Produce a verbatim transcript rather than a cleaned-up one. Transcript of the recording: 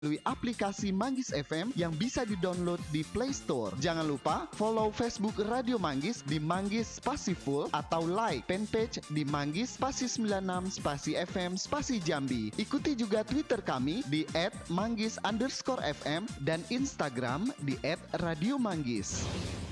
melalui aplikasi Manggis F M yang bisa di-download di Play Store. Jangan lupa follow Facebook Radio Manggis di Manggis Spasi Full atau like fanpage di Manggis Spasi sembilan enam Spasi F M Spasi Jambi. Ikuti juga Twitter kami di et manggis underscore f m dan Instagram di et radio manggis.